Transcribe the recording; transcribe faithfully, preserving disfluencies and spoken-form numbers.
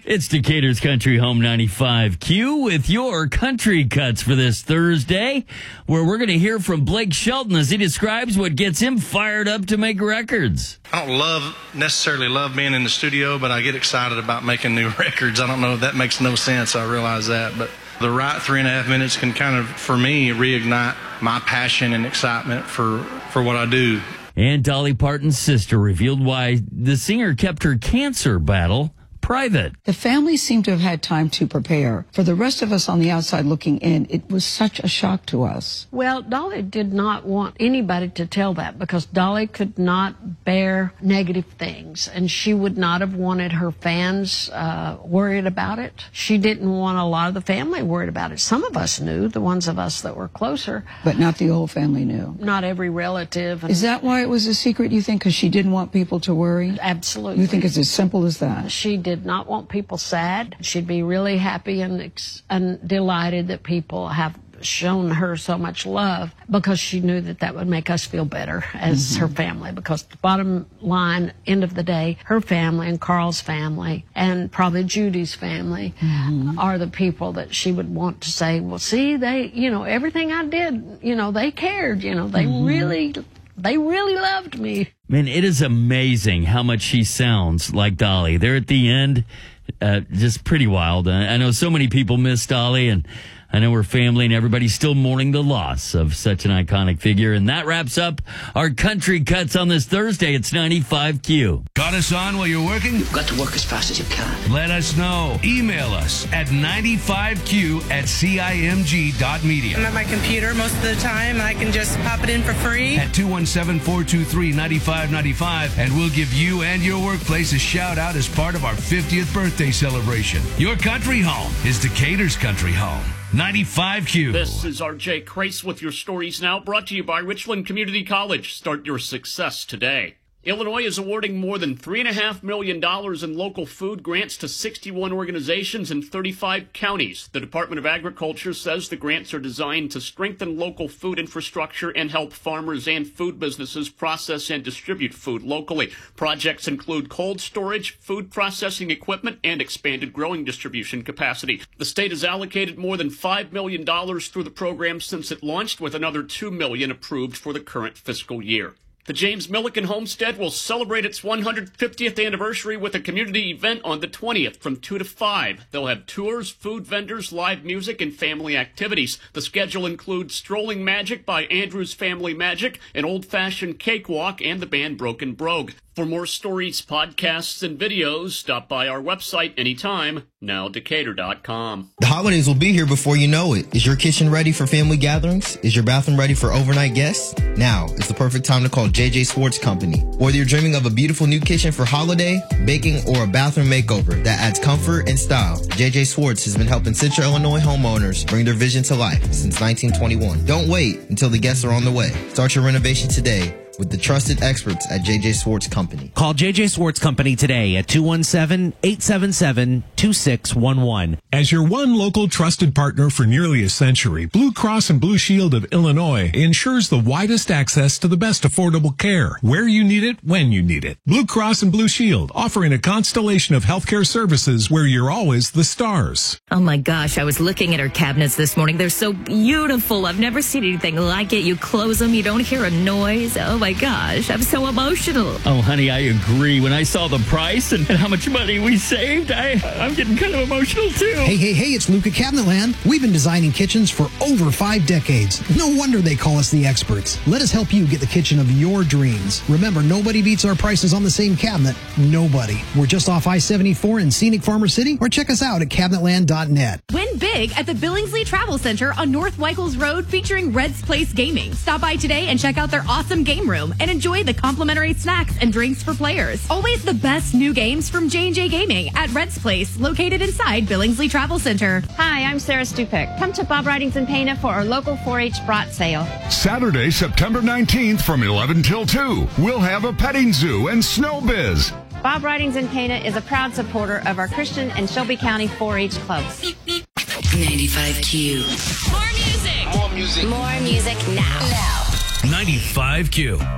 It's Decatur's Country Home ninety-five Q with your country cuts for this Thursday, where we're going to hear from Blake Shelton as he describes what gets him fired up to make records. I don't love necessarily love being in the studio, but I get excited about making new records. I don't know if that makes no sense. I realize that, but the right three and a half minutes can kind of, for me, reignite my passion and excitement for, for what I do. And Dolly Parton's sister revealed why the singer kept her cancer battle private. The family seemed to have had time to prepare. For the rest of us on the outside looking in, it was such a shock to us. Well, Dolly did not want anybody to tell that because Dolly could not bear negative things, and she would not have wanted her fans uh, worried about it. She didn't want a lot of the family worried about it. Some of us knew, the ones of us that were closer. But not the whole family knew. Not every relative. And Is that why it was a secret, you think, because she didn't want people to worry? Absolutely. You think it's as simple as that? She did not want people sad. She'd be really happy and, ex- and delighted that people have shown her so much love, because she knew that that would make us feel better as mm-hmm. her family, because the bottom line, end of the day, her family and Carl's family and probably Judy's family mm-hmm. are the people that she would want to say, well, see, they, you know, everything I did, you know, they cared, you know, they mm-hmm. really, they really loved me. Man, it is amazing how much she sounds like Dolly. There at the end, uh, just pretty wild. I know so many people miss Dolly, and I know her family and everybody's still mourning the loss of such an iconic figure. And that wraps up our country cuts on this Thursday. It's ninety-five Q. Got us on while you're working? You've got to work as fast as you can. Let us know. Email us at ninety-five Q at C I M G dot media. I'm at my computer most of the time, and I can just pop it in for free. At two one seven, four two three, nine five nine five, and we'll give you and your workplace a shout out as part of our fiftieth birthday celebration. Your country home is Decatur's Country Home. ninety-five Q. This is R J Crace with your stories now, brought to you by Richland Community College. Start your success today. Illinois is awarding more than three point five million dollars in local food grants to sixty-one organizations in thirty-five counties. The Department of Agriculture says the grants are designed to strengthen local food infrastructure and help farmers and food businesses process and distribute food locally. Projects include cold storage, food processing equipment, and expanded growing distribution capacity. The state has allocated more than five million dollars through the program since it launched, with another two million dollars approved for the current fiscal year. The James Milliken Homestead will celebrate its one hundred fiftieth anniversary with a community event on the twentieth from two to five. They'll have tours, food vendors, live music, and family activities. The schedule includes Strolling Magic by Andrews Family Magic, an old-fashioned cakewalk, and the band Broken Brogue. For more stories, podcasts, and videos, stop by our website anytime, now decatur dot com. The holidays will be here before you know it. Is your kitchen ready for family gatherings? Is your bathroom ready for overnight guests? Now is the perfect time to call J J Swartz Company. Whether you're dreaming of a beautiful new kitchen for holiday, baking, or a bathroom makeover that adds comfort and style, J J Swartz has been helping Central Illinois homeowners bring their vision to life since nineteen twenty-one. Don't wait until the guests are on the way. Start your renovation today with the trusted experts at J J Swartz Company. Call J J Swartz Company today at two one seven, eight seven seven, two six one one. As your one local trusted partner for nearly a century, Blue Cross and Blue Shield of Illinois ensures the widest access to the best affordable care, where you need it, when you need it. Blue Cross and Blue Shield, offering a constellation of healthcare services where you're always the stars. Oh my gosh, I was looking at her cabinets this morning. They're so beautiful. I've never seen anything like it. You close them, you don't hear a noise. Oh my gosh, I'm so emotional. Oh, honey, I agree. When I saw the price and, and how much money we saved, I, I'm getting kind of emotional, too. Hey, hey, hey, it's Luke at Cabinetland. We've been designing kitchens for over five decades. No wonder they call us the experts. Let us help you get the kitchen of your dreams. Remember, nobody beats our prices on the same cabinet. Nobody. We're just off I seventy-four in scenic Farmer City, or check us out at cabinetland dot net. Win big at the Billingsley Travel Center on North Weichels Road, featuring Red's Place Gaming. Stop by today and check out their awesome game room and enjoy the complimentary snacks and drinks for players. Always the best new games from J and J Gaming at Red's Place, located inside Billingsley Travel Center. Hi, I'm Sarah Stupik. Come to Bob Ridings in Pana for our local four H brat sale. Saturday, September nineteenth from eleven till two. We'll have a petting zoo and snow biz. Bob Ridings in Pana is a proud supporter of our Christian and Shelby County four H clubs. ninety-five Q. More music. More music. More music now. ninety-five Q.